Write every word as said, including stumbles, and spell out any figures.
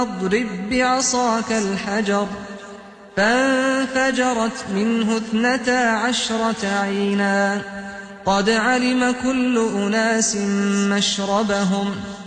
واضرب بعصاك الحجر فانفجرت منه اثنتا عشرة عينا قد علم كل أناس مشربهم